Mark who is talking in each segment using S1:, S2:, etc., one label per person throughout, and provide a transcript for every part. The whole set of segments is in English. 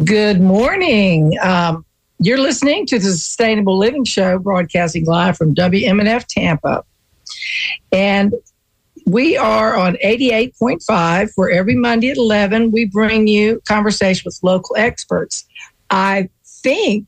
S1: Good morning. You're listening to the Sustainable Living Show, broadcasting live from WMNF Tampa. And we are on 88.5, where every Monday at 11, we bring you conversation with local experts. I think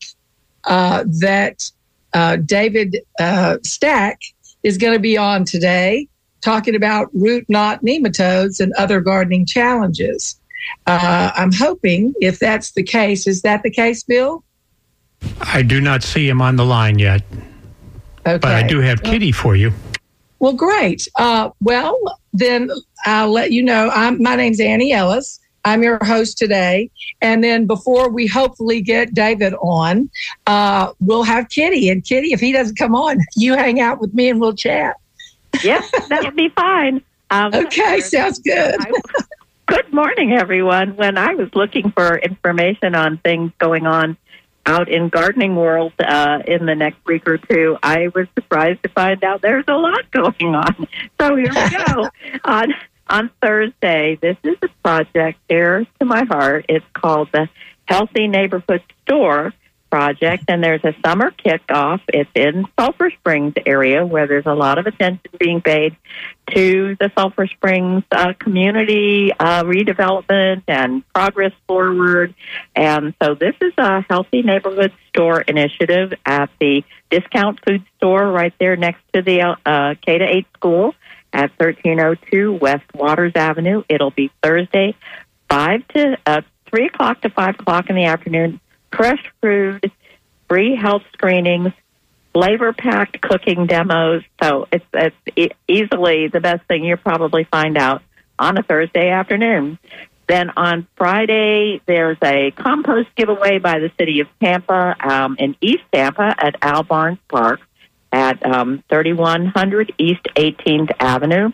S1: that David Stack is going to be on today talking about root knot nematodes and other gardening challenges. I'm hoping, if that's the case, is that the case, Bill?
S2: I do not see him on the line yet,
S1: Okay.
S2: but I do have Kitty for you.
S1: Well, great. Well, then I'll let you know. My name's Annie Ellis. I'm your host today. And then before we hopefully get David on, we'll have Kitty. And Kitty, if he doesn't come on, you hang out with me and we'll chat.
S3: Yes, that'll be fine.
S1: Okay, sounds good.
S3: Good morning, everyone. When I was looking for information on things going on out in gardening world in the next week or two, I was surprised to find out there's a lot going on. So here we go. On Thursday, this is a project dear to my heart. It's called the Healthy Neighborhood Store Project, and there's a summer kickoff. It's in Sulphur Springs area, where there's a lot of attention being paid to the Sulphur Springs community redevelopment and progress forward. And so this is a Healthy Neighborhood Store initiative at the Discount Food Store right there next to the K-8 school at 1302 West Waters Avenue. It'll be Thursday, 3 o'clock to 5 o'clock in the afternoon. Fresh food, free health screenings, flavor-packed cooking demos. So it's easily the best thing you'll probably find out on a Thursday afternoon. Then on Friday, there's a compost giveaway by the city of Tampa in East Tampa at Al Barnes Park at 3100 East 18th Avenue.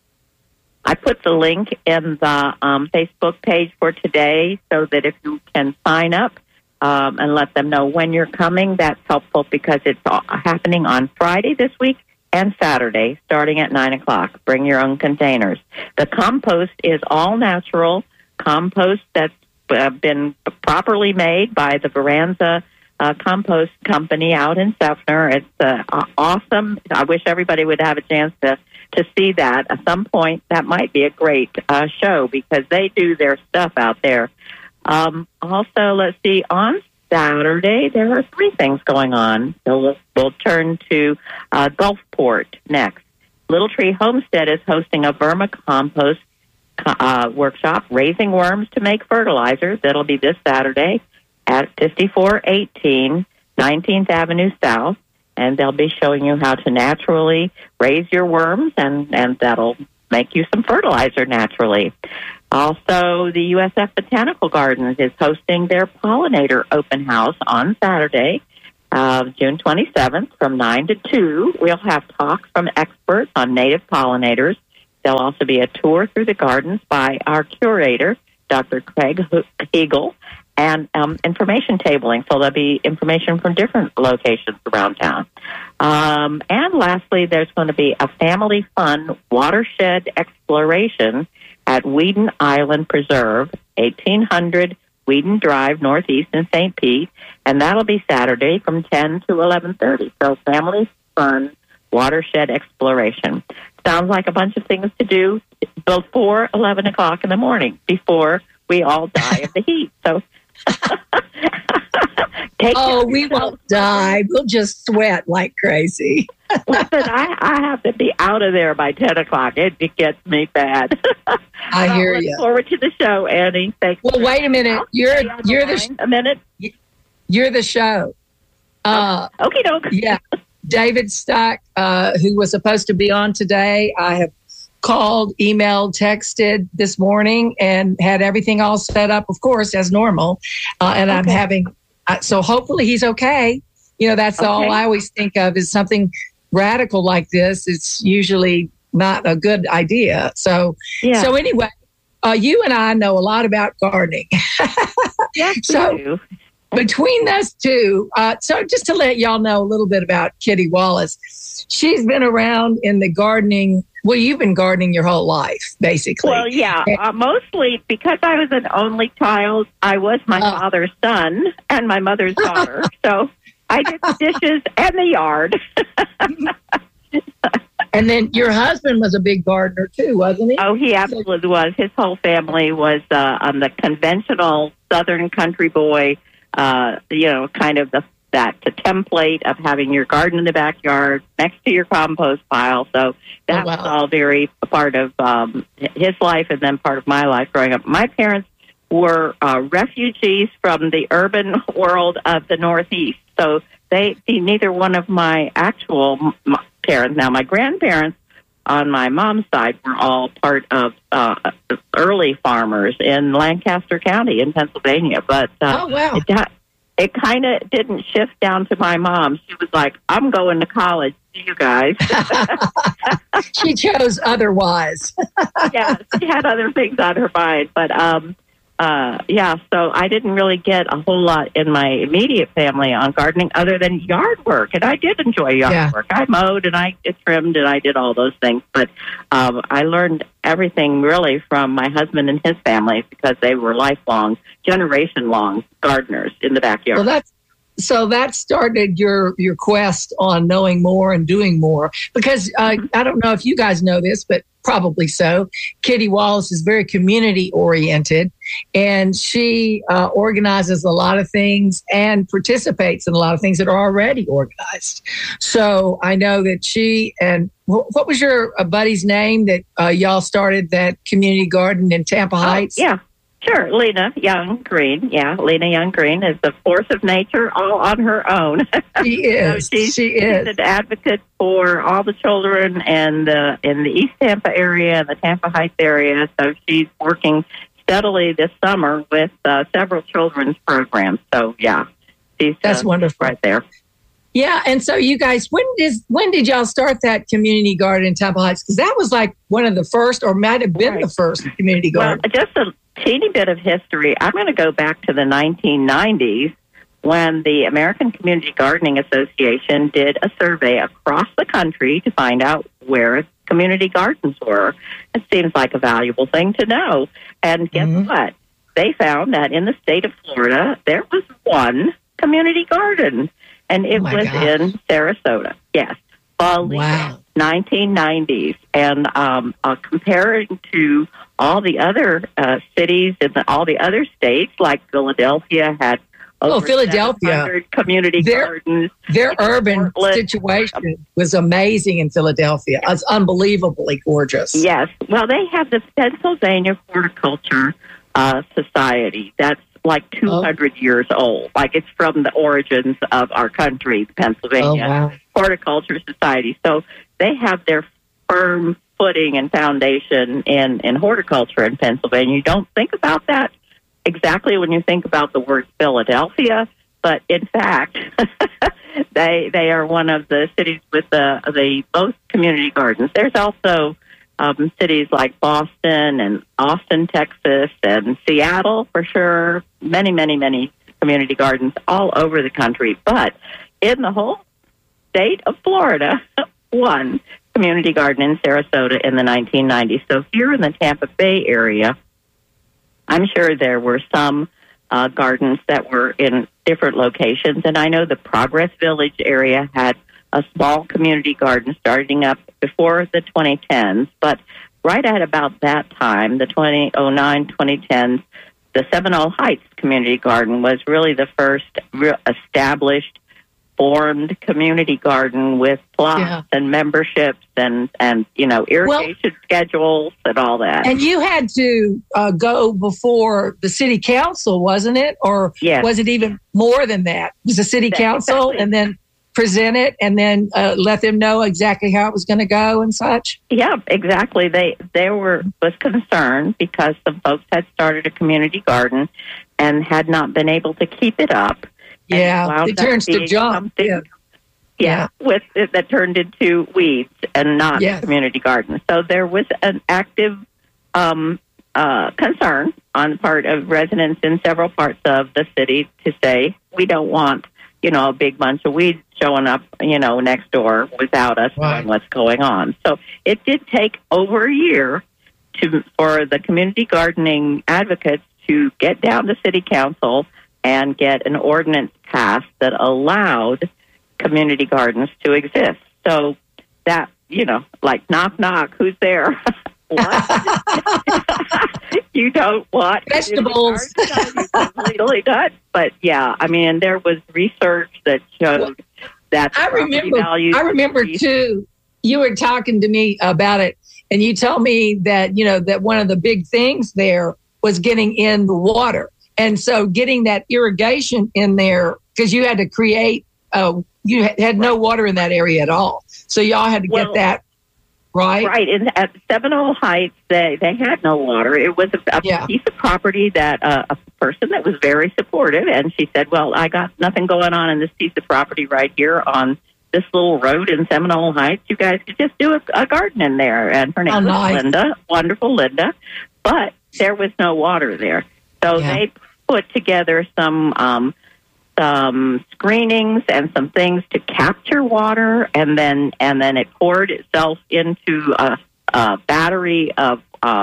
S3: I put the link in the Facebook page for today so that if you can sign up, and let them know when you're coming. That's helpful because it's happening on Friday this week and Saturday, starting at 9 o'clock. Bring your own containers. The compost is all natural compost that's been properly made by the Veranza Compost Company out in Seffner. It's awesome. I wish everybody would have a chance to see that. At some point, that might be a great show because they do their stuff out there. Also, let's see, on Saturday, there are 3 things going on. So we'll turn to Gulfport next. Little Tree Homestead is hosting a vermicompost workshop, raising worms to make fertilizer. That'll be this Saturday at 5418 19th Avenue South. And they'll be showing you how to naturally raise your worms, and that'll make you some fertilizer naturally. Also, the USF Botanical Gardens is hosting their pollinator open house on Saturday, June 27th from 9 to 2. We'll have talks from experts on native pollinators. There'll also be a tour through the gardens by our curator, Dr. Craig Hegel, and information tabling. So there'll be information from different locations around town. And lastly, there's going to be a family fun watershed exploration at Whedon Island Preserve, 1800 Whedon Drive, Northeast in St. Pete, and that'll be Saturday from 10 to 11:30. So family fun watershed exploration. Sounds like a bunch of things to do before 11 o'clock in the morning, before we all die of the heat. So
S1: we won't die. We'll just sweat like crazy.
S3: Listen, I have to be out of there by 10 o'clock. It gets me bad.
S1: I hear you.
S3: Look forward to the show, Annie. Thanks.
S1: Well, wait a minute. You're
S3: a minute.
S1: You're the show.
S3: Okie doke.
S1: Yeah. David Stack, who was supposed to be on today, I have called, emailed, texted this morning and had everything all set up, of course, as normal. And I'm having, so hopefully he's okay. You know, that's all I always think of is something radical like this. It's usually not a good idea. So, so anyway, you and I know a lot about gardening.
S3: Yes,
S1: so
S3: we do.
S1: Between us two, so just to let y'all know a little bit about Kitty Wallace, she's been around in the gardening Well, you've been gardening your whole life, basically.
S3: Well, yeah, mostly because I was an only child. I was my father's son and my mother's daughter. So I did the dishes and the yard.
S1: And then your husband was a big gardener too, wasn't he?
S3: Oh, he absolutely was. His whole family was on the conventional Southern country boy, kind of the template of having your garden in the backyard next to your compost pile. So that was all very a part of his life and then part of my life growing up. My parents were refugees from the urban world of the Northeast. So neither one of my actual parents, now my grandparents on my mom's side were all part of early farmers in Lancaster County in Pennsylvania. But it kind of didn't shift down to my mom. She was like, I'm going to college. See you guys.
S1: She chose otherwise.
S3: Yeah, she had other things on her mind. But, so I didn't really get a whole lot in my immediate family on gardening other than yard work. And I did enjoy yard work. I mowed and I trimmed and I did all those things. But I learned everything really from my husband and his family because they were lifelong, generation-long gardeners in the backyard.
S1: Well, so that started your quest on knowing more and doing more. Because I don't know if you guys know this, but probably so. Kitty Wallace is very community oriented, and she organizes a lot of things and participates in a lot of things that are already organized. So I know that she and what was your buddy's name that y'all started that community garden in Tampa Heights?
S3: Yeah. Sure, Lena Young Green. Yeah, Lena Young Green is a force of nature all on her own.
S1: She is. She's
S3: an advocate for all the children and in the East Tampa area and the Tampa Heights area. So she's working steadily this summer with several children's programs. So yeah,
S1: that's wonderful
S3: right there.
S1: Yeah, and so you guys, when did y'all start that community garden in Tampa Heights? Because that was like one of the first, or might have been the first community garden.
S3: Well, just a teeny bit of history. I'm going to go back to the 1990s when the American Community Gardening Association did a survey across the country to find out where community gardens were. It seems like a valuable thing to know. And guess what? They found that in the state of Florida, there was one community garden, and it was in Sarasota. Yes.
S1: Wow.
S3: 1990s. And comparing to all the other cities in all the other states, like Philadelphia had over
S1: Philadelphia
S3: community gardens.
S1: Their urban situation was amazing in Philadelphia. It's unbelievably gorgeous.
S3: Yes. Well, they have the Pennsylvania Horticulture Society. That's like 200 years old. Like it's from the origins of our country, the Pennsylvania Horticulture Society. So they have their firm footing and foundation in horticulture in Pennsylvania. You don't think about that exactly when you think about the word Philadelphia, but in fact, they are one of the cities with the most community gardens. There's also cities like Boston and Austin, Texas, and Seattle, for sure. Many, many, many community gardens all over the country. But in the whole state of Florida, one community garden in Sarasota in the 1990s. So here in the Tampa Bay area, I'm sure there were some gardens that were in different locations. And I know the Progress Village area had a small community garden starting up before the 2010s. But right at about that time, the 2009, 2010s, the Seminole Heights Community Garden was really the first established, formed community garden with plots and memberships and irrigation schedules and all that.
S1: And you had to go before the city council, wasn't it? Or was it even more than that? It was the city council and then present it and then let them know exactly how it was going to go and such?
S3: Yeah, exactly. They was concerned because some folks had started a community garden and had not been able to keep it up.
S1: Yeah, it turns to junk.
S3: That turned into weeds and not community gardens. So there was an active concern on the part of residents in several parts of the city to say, we don't want a big bunch of weeds showing up, next door without us knowing what's going on. So it did take over a year for the community gardening advocates to get down to city council and get an ordinance passed that allowed community gardens to exist. So that, like knock, knock, who's there? You don't want
S1: vegetables.
S3: Legally done. But yeah, I mean, there was research that showed that
S1: I remember too, you were talking to me about it, and you told me that, that one of the big things there was getting in the water. And so getting that irrigation in there, because you had to create, you had no water in that area at all. So y'all had to get that. Right.
S3: Right. At Seminole Heights, they had no water. It was a piece of property that a person that was very supportive, and she said, well, I got nothing going on in this piece of property right here on this little road in Seminole Heights. You guys could just do a garden in there. And her name was Linda, wonderful Linda. But there was no water there. So they put together some screenings and some things to capture water, and then it poured itself into a battery of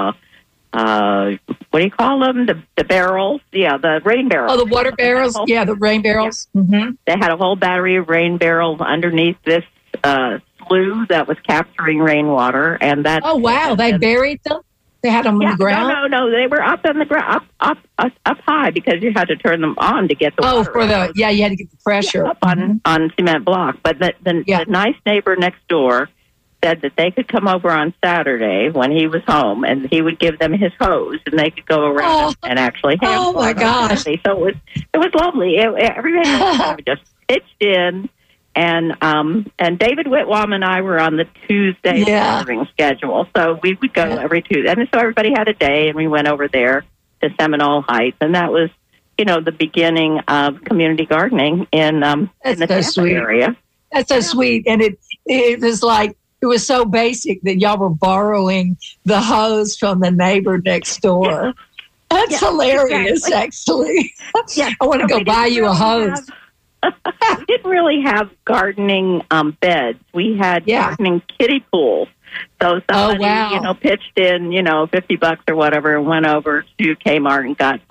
S3: what do you call them? The barrels? Yeah, the rain barrels.
S1: Oh, the water barrels? Yeah, the rain barrels.
S3: Yeah. Mm-hmm. They had a whole battery of rain barrels underneath this slough that was capturing rainwater, and that.
S1: Oh wow! They buried them. They had them on the ground?
S3: No. They were up on the ground, up high, because you had to turn them on to get the water.
S1: Oh, you had to get the pressure.
S3: Up on cement block. But the nice neighbor next door said that they could come over on Saturday when he was home, and he would give them his hose, and they could go around and actually handle it.
S1: Oh, my gosh.
S3: So it was lovely. Everybody kind of just pitched in. And David Whitwam and I were on the Tuesday gardening schedule, so we would go every Tuesday. And so everybody had a day, and we went over there to Seminole Heights, and that was, the beginning of community gardening in the Tampa area.
S1: That's so sweet, and it was like it was so basic that y'all were borrowing the hose from the neighbor next door. That's hilarious, actually. I want to go buy you a hose.
S3: We didn't really have gardening beds. We had gardening kiddie pools. So somebody, pitched in, $50 or whatever, and went over to Kmart and got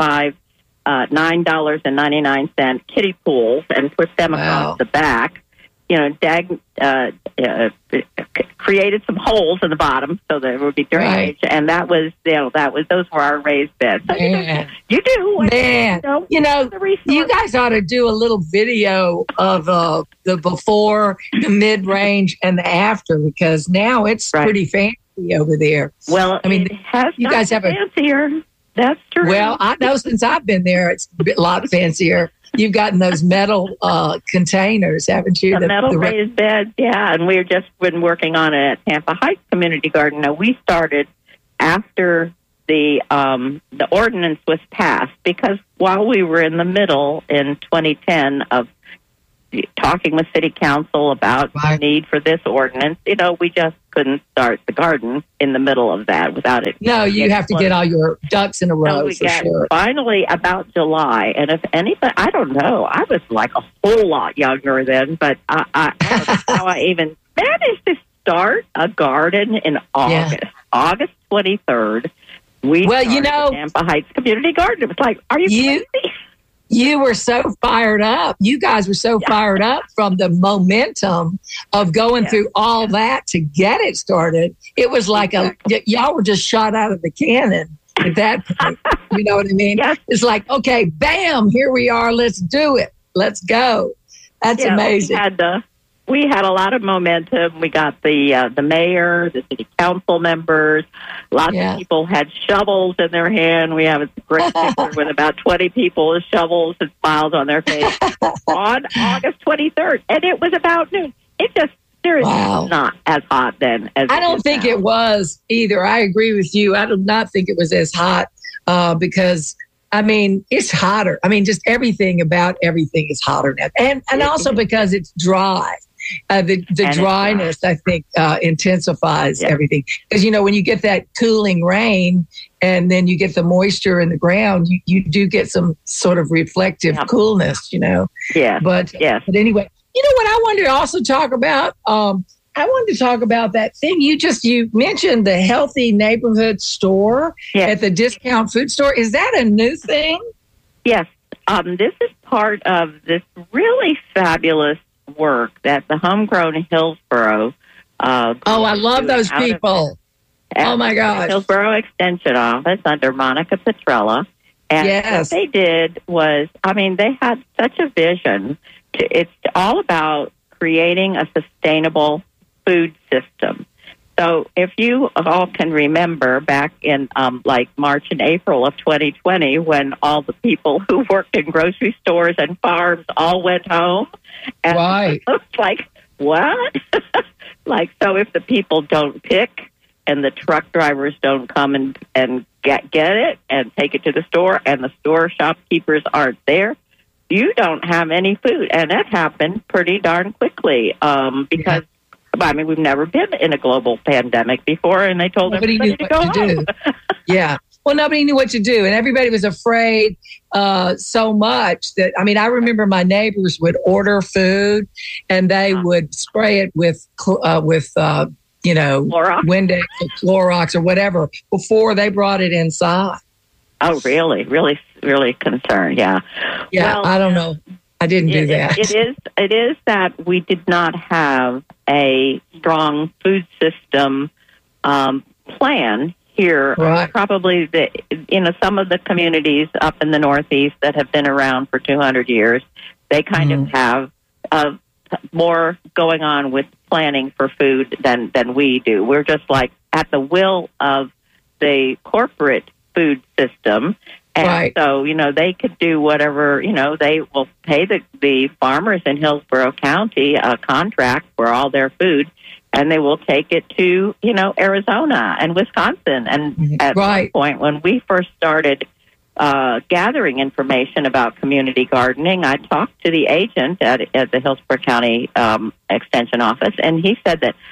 S3: $9.99 kiddie pools and put them across the back. Created some holes in the bottom so there would be drainage, and those were our raised beds. So you do,
S1: you guys ought to do a little video of the before, the mid-range, and the after, because now it's pretty fancy over there.
S3: Well, I mean, you guys have fancier. That's true.
S1: Well, I know since I've been there, it's a lot fancier. You've gotten those metal containers, haven't you?
S3: The metal raised beds, and we've just been working on it at Tampa Heights Community Garden. Now, we started after the ordinance was passed, because while we were in the middle in 2010 of talking with City Council about the need for this ordinance, we just couldn't start the garden in the middle of that without it.
S1: No, you have to get all your ducks in a row, for sure.
S3: Finally, about July, and if anybody, I don't know, I was like a whole lot younger then, but I don't know how I even managed to start a garden in August. August 23rd, we started the Tampa Heights Community Garden. It was like, are you crazy?
S1: You were so fired up. You guys were so fired up from the momentum of going through all that to get it started. It was like y'all were just shot out of the cannon at that point. You know what I mean? Yes. It's like, okay, bam, here we are. Let's do it. Let's go. That's amazing.
S3: We had a lot of momentum. We got the mayor, the city council members. Lots of people had shovels in their hand. We have a great picture with about 20 people with shovels and smiles on their face on August 23rd. And it was about noon. It just seriously was not as hot then as
S1: I don't think it was either. I agree with you. I do not think it was as hot because, I mean, it's hotter. I mean, just everything about everything is hotter now. And also because it's dry. The dryness, I think, intensifies everything. Because, when you get that cooling rain and then you get the moisture in the ground, you do get some sort of reflective coolness,
S3: Yeah.
S1: But anyway, what I wanted to also talk about? I wanted to talk about that thing you mentioned, the healthy neighborhood store at the discount food store. Is that a new thing?
S3: Yes. This is part of this really fabulous work that the Homegrown Hillsborough.
S1: I love those people. Oh my gosh.
S3: Hillsborough Extension Office under Monica Petrella. And what they did was, they had such a vision. It's all about creating a sustainable food system. So if you all can remember back in March and April of 2020, when all the people who worked in grocery stores and farms all went home, and
S1: right.
S3: It's like, what? So if the people don't pick and the truck drivers don't come and get it and take it to the store, and the store shopkeepers aren't there, you don't have any food. And that happened pretty darn quickly because we've never been in a global pandemic before, and they told everybody to go home.
S1: Yeah. Well, nobody knew what to do, and everybody was afraid so much that, I remember my neighbors would order food, and they would spray it with Clorox? Windex or Clorox or whatever before they brought it inside.
S3: Oh, really? Really, really concerned, yeah.
S1: Yeah, well, I don't know. I didn't do that.
S3: It is that we did not have a strong food system plan here.
S1: Right.
S3: Probably some of the communities up in the Northeast that have been around for 200 years, they kind of have more going on with planning for food than we do. We're just like at the will of the corporate food system. And so, they could do whatever, they will pay the farmers in Hillsborough County a contract for all their food, and they will take it to, Arizona and Wisconsin. And at one point, when we first started gathering information about community gardening, I talked to the agent at the Hillsborough County Extension Office, and he said that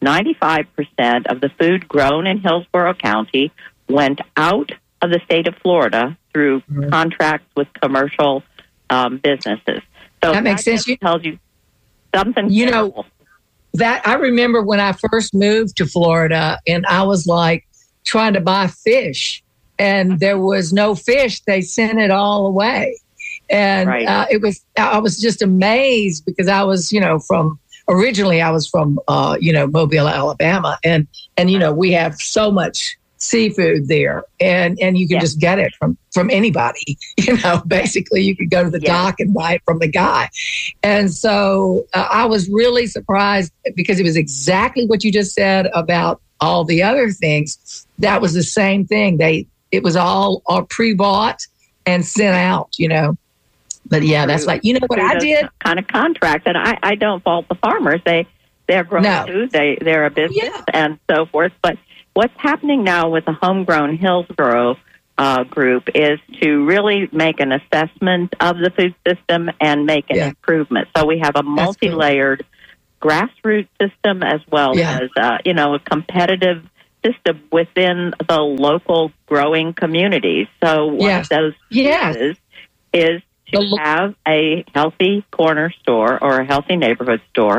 S3: 95% of the food grown in Hillsborough County went out of the state of Florida through contracts with commercial businesses. So
S1: that makes sense.
S3: Tells you something.
S1: That I remember when I first moved to Florida, and I was trying to buy fish, and there was no fish. They sent it all away, and I was just amazed because I was originally I was from Mobile, Alabama, and we have so much seafood there, and you can just get it from anybody. Basically you could go to the dock and buy it from the guy. And so I was really surprised because it was exactly what you just said about all the other things. That was the same thing. It was all pre-bought and sent out. But that's what I did.
S3: Kind of contract, and I don't fault the farmers. They're growing food. They're a business and so forth. But what's happening now with the Homegrown Hillsborough group is to really make an assessment of the food system and make an improvement. So we have a multi-layered grassroots system as well as a competitive system within the local growing communities. So one of those is to have a healthy corner store or a healthy neighborhood store